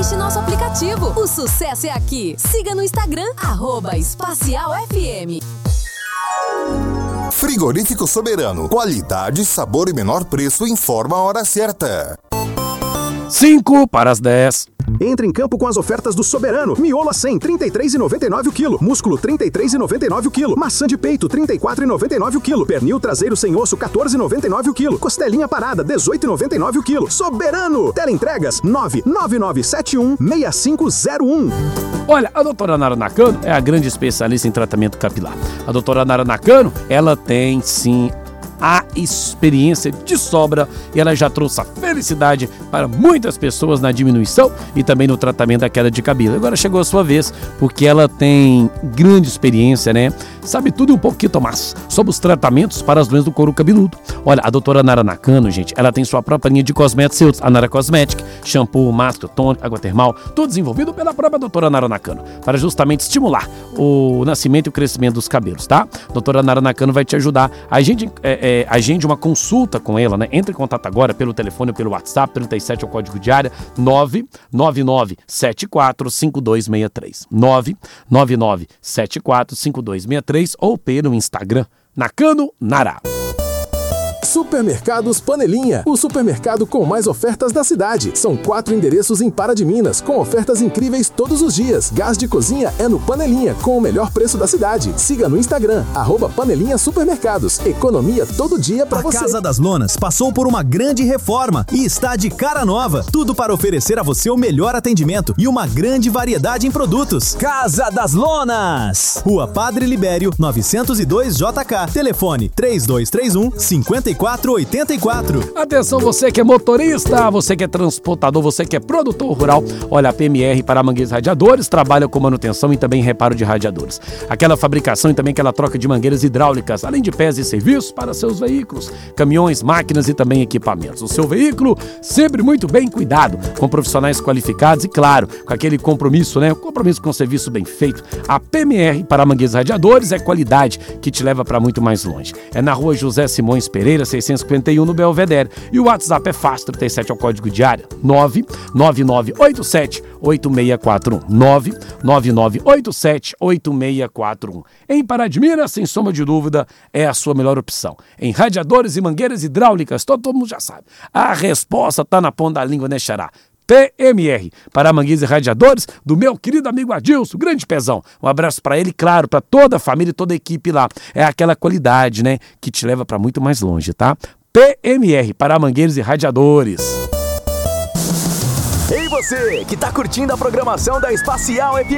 baixe nosso aplicativo. O sucesso é aqui. Siga no Instagram, @espacialfm. Frigorífico Soberano. Qualidade, sabor e menor preço. Informa a hora certa. 9:55. Entre em campo com as ofertas do Soberano. Miolo a 100, R$ 33,99 o quilo. Músculo, R$ 33,99 o quilo. Maçã de peito, R$ 34,99 o quilo. Pernil traseiro sem osso, R$ 14,99 o quilo. Costelinha parada, R$ 18,99 o quilo. Soberano! Teleentregas, 999716501. Olha, a doutora Nara Nakano é a grande especialista em tratamento capilar. A doutora Nara Nakano, ela tem, sim, a experiência de sobra e ela já trouxe a felicidade para muitas pessoas na diminuição e também no tratamento da queda de cabelo. Agora chegou a sua vez, porque ela tem grande experiência, né? Sabe tudo e um pouquinho mais sobre os tratamentos para as doenças do couro cabeludo. Olha, a doutora Nara Nakano, gente, ela tem sua própria linha de cosméticos, a Nara Cosmetic, shampoo, máscara, tônico, água termal, tudo desenvolvido pela própria doutora Nara Nakano, para justamente estimular o nascimento e o crescimento dos cabelos, tá? A doutora Nara Nakano vai te ajudar. Agende uma consulta com ela, né? Entre em contato agora pelo telefone ou pelo WhatsApp, 37 é o código de área, 999745263. 999745263 ou pelo Instagram, Nakano Nara. Supermercados Panelinha, o supermercado com mais ofertas da cidade. São 4 endereços em Pará de Minas, com ofertas incríveis todos os dias. Gás de cozinha é no Panelinha, com o melhor preço da cidade. Siga no Instagram, @Panelinha Supermercados. Economia todo dia pra você. A Casa das Lonas passou por uma grande reforma e está de cara nova. Tudo para oferecer a você o melhor atendimento e uma grande variedade em produtos. Casa das Lonas! Rua Padre Libério, 902 JK. Telefone 3231-5484. Atenção, você que é motorista, você que é transportador, você que é produtor rural. Olha, a PMR para Mangueiras Radiadores trabalha com manutenção e também reparo de radiadores. Aquela fabricação e também aquela troca de mangueiras hidráulicas, além de pés e serviços para seus veículos, caminhões, máquinas e também equipamentos. O seu veículo sempre muito bem cuidado, com profissionais qualificados e, claro, com aquele compromisso, né? Compromisso com o serviço bem feito. A PMR para Mangueiras Radiadores é qualidade que te leva para muito mais longe. É na rua José Simões Pereira, 651 no Belvedere. E o WhatsApp é fácil, 37 é o código de área, 99987-8641. 99987-8641. Em Pará de Minas, sem sombra de dúvida, é a sua melhor opção. Em radiadores e mangueiras hidráulicas, todo mundo já sabe. A resposta tá na ponta da língua, né, xará? PMR, para mangueiras e radiadores, do meu querido amigo Adilson, grande pezão. Um abraço para ele, claro, para toda a família e toda a equipe lá. É aquela qualidade, né, que te leva para muito mais longe, tá? PMR, para mangueiras e radiadores. Ei você, que tá curtindo a programação da Espacial FM.